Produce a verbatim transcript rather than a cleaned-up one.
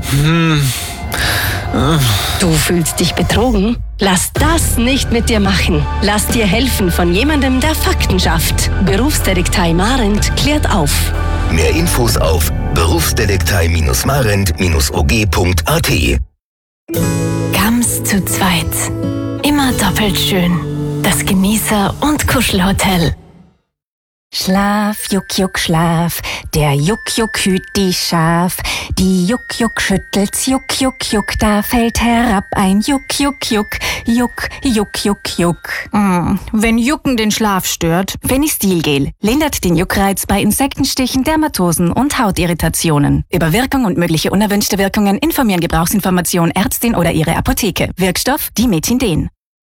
Hm. Du fühlst dich betrogen? Lass das nicht mit dir machen. Lass dir helfen von jemandem, der Fakten schafft. Berufsdetektei Marent klärt auf. Mehr Infos auf berufsdetektei Marent O G punkt A T. Gams zu zweit. Immer doppelt schön. Das Genießer- und Kuschelhotel. Schlaf, Juck, Juck, Schlaf, der Juck, Juck hüt die Schaf. Die Juck, Juck schüttelt's, Juck, Juck, Juck, da fällt herab ein Juck, Juck, Juck, Juck, Juck, Juck, Juck. Mm, wenn Jucken den Schlaf stört. Fenistilgel lindert den Juckreiz bei Insektenstichen, Dermatosen und Hautirritationen. Über Wirkung und mögliche unerwünschte Wirkungen informieren Gebrauchsinformation Ärztin oder ihre Apotheke. Wirkstoff Dimetindin.